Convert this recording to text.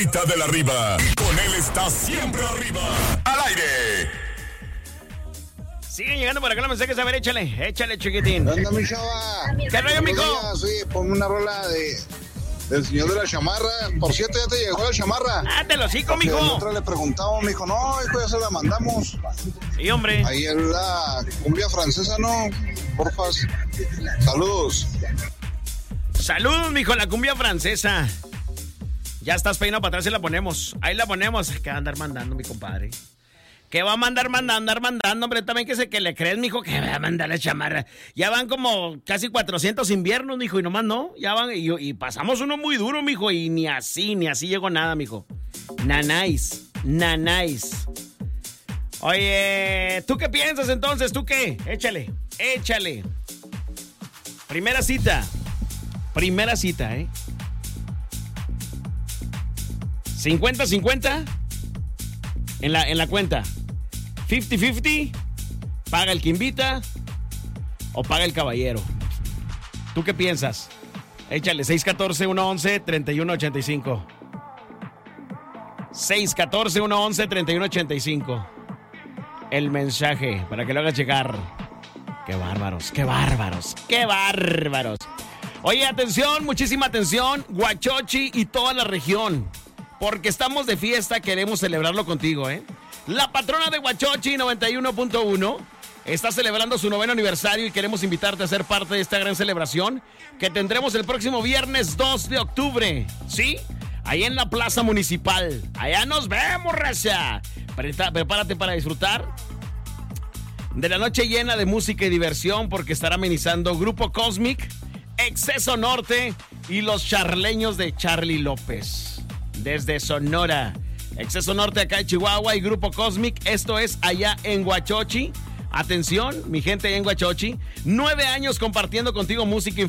De la arriba. Y con él está siempre arriba. Al aire. Siguen llegando por acá los mensajes. A ver, échale, chiquitín. ¿Dónde anda mi chava? ¿Qué rollo, mijo? Sí, ponme una rola del señor de la chamarra. Por cierto, ya te llegó la chamarra. Ah, te lo sigo, mijo. mijo. Otra le preguntamos, mijo, no, hijo, ya se la mandamos. Sí, hombre. Ahí es la cumbia francesa, ¿no? Porfas. Saludos. Saludos, mijo, la cumbia francesa. Ya estás peinado para atrás y la ponemos. Ahí la ponemos. ¿Qué va a andar mandando, mi compadre? ¿Qué va a andar mandando, hombre? También que le crees, mijo, que va a mandar la chamarra. Ya van como casi 400 inviernos, mijo, y nomás no. Ya van, y pasamos uno muy duro, mijo, y ni así llegó nada, mijo. Nanáis. Oye, ¿tú qué piensas entonces? ¿Tú qué? Échale. Primera cita, ¿eh? 50-50 en la cuenta. 50-50, paga el que invita o paga el caballero. ¿Tú qué piensas? Échale 614-111-3185. 614-111-3185. El mensaje para que lo hagas llegar. Qué bárbaros. Oye, atención, muchísima atención, Huachochi y toda la región. Porque estamos de fiesta, queremos celebrarlo contigo, ¿eh? La patrona de Huachochi 91.1 está celebrando su 9º aniversario y queremos invitarte a ser parte de esta gran celebración que tendremos el próximo viernes 2 de octubre, ¿sí? Ahí en la Plaza Municipal. Allá nos vemos, raza. Prepárate para disfrutar de la noche llena de música y diversión porque estará amenizando Grupo Cosmic, Exceso Norte y los charleños de Charlie López. Desde Sonora, Exceso Norte acá en Chihuahua y Grupo Cosmic, esto es allá en Huachochi. Atención, mi gente en Huachochi, 9 años compartiendo contigo música